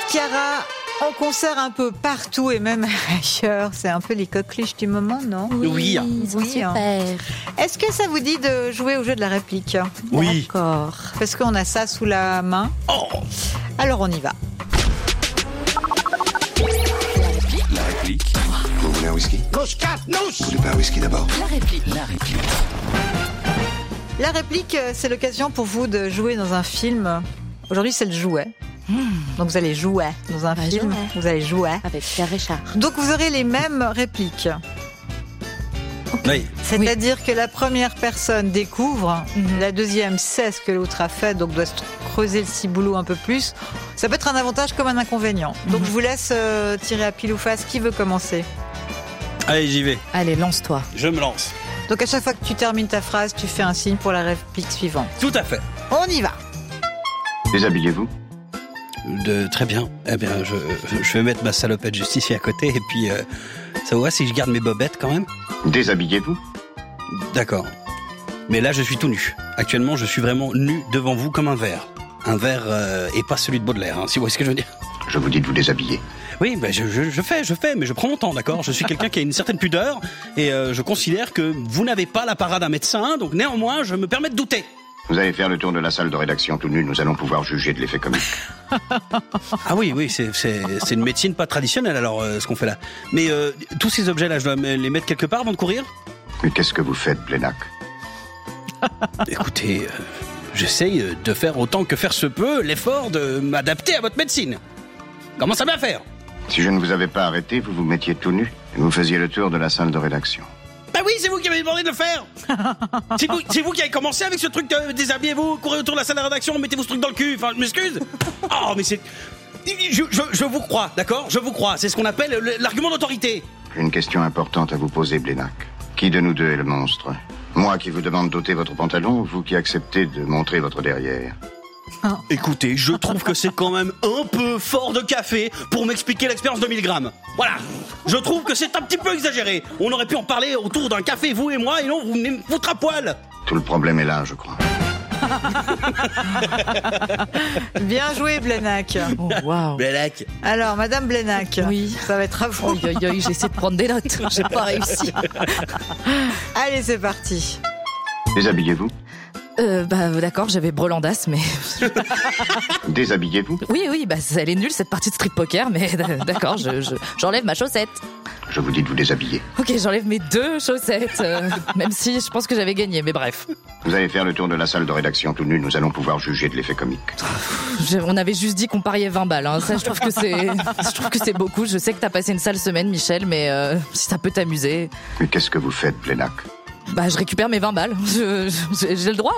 Chiara, en concert un peu partout et même ailleurs, c'est un peu les coqueluches du moment, non? Oui. Super. Est-ce que ça vous dit de jouer au jeu de la réplique? Oui. D'accord. Parce qu'on a ça sous la main. Oh. Alors on y va. La réplique. Vous voulez un whisky? Vous voulez pas un whisky d'abord? La réplique, c'est l'occasion pour vous de jouer dans un film. Aujourd'hui, c'est le jouet. Donc vous allez jouer dans un film. Jouet. Vous allez jouer. Avec Pierre Richard. Donc vous aurez les mêmes répliques. Oui. C'est-à-dire que la première personne découvre, la deuxième sait ce que l'autre a fait, donc doit se creuser le ciboulot un peu plus. Ça peut être un avantage comme un inconvénient. Donc je vous laisse tirer à pile ou face. Qui veut commencer? Allez, j'y vais. Allez, lance-toi. Je me lance. Donc à chaque fois que tu termines ta phrase, tu fais un signe pour la réplique suivante. Tout à fait. On y va. Déshabillez-vous. Très bien. Eh bien, je vais mettre ma salopette juste ici à côté et puis ça vous va si je garde mes bobettes quand même? Déshabillez-vous. D'accord. Mais là, je suis tout nu. Actuellement, je suis vraiment nu devant vous comme un verre. Un verre et pas celui de Baudelaire, hein, si vous voyez ce que je veux dire. Je vous dis de vous déshabiller. Oui, ben je fais, mais je prends mon temps, d'accord? Je suis quelqu'un qui a une certaine pudeur et je considère que vous n'avez pas l'apparat d'un médecin, donc néanmoins, je me permets de douter. Vous allez faire le tour de la salle de rédaction tout nu. Nous allons pouvoir juger de l'effet comique. Ah oui, c'est une médecine pas traditionnelle alors ce qu'on fait là. Mais tous ces objets-là, je dois les mettre quelque part avant de courir? Mais qu'est-ce que vous faites, Blénac? Écoutez, j'essaye de faire autant que faire se peut l'effort de m'adapter à votre médecine. Commence à bien faire. Si je ne vous avais pas arrêté, vous vous mettiez tout nu et vous faisiez le tour de la salle de rédaction. Bah oui, c'est vous qui m'avez demandé de le faire. C'est vous qui avez commencé avec ce truc de déshabillez-vous, courez autour de la salle de rédaction, mettez-vous ce truc dans le cul. Enfin, je m'excuse. Oh, mais c'est... Je vous crois, d'accord? Je vous crois. C'est ce qu'on appelle l'argument d'autorité. J'ai une question importante à vous poser, Blénac. Qui de nous deux est le monstre? Moi qui vous demande d'ôter votre pantalon ou vous qui acceptez de montrer votre derrière? Écoutez, je trouve que c'est quand même un peu fort de café pour m'expliquer l'expérience de 1000 grammes. Voilà. Je trouve que c'est un petit peu exagéré. On aurait pu en parler autour d'un café, vous et moi, et non, vous venez me foutre à poil. Tout le problème est là, je crois. Bien joué, Blénac. Oh, waouh. Blénac. Alors, Madame Blénac, Oui. ça va être à vous. J'essaie de prendre des notes. J'ai pas réussi. Allez, c'est parti. Déshabillez-vous. D'accord, j'avais Brelandas, mais... Déshabillez-vous. Oui, elle est nulle cette partie de street poker, mais d'accord, j'enlève ma chaussette. Je vous dis de vous déshabiller. Ok, j'enlève mes 2 chaussettes, même si je pense que j'avais gagné, mais bref. Vous allez faire le tour de la salle de rédaction tout nu. Nous allons pouvoir juger de l'effet comique. On avait juste dit qu'on pariait 20 balles, hein. Ça, je trouve que c'est beaucoup. Je sais que t'as passé une sale semaine, Michel, mais si ça peut t'amuser... Mais qu'est-ce que vous faites, Blénac? Je récupère mes 20 balles. J'ai le droit.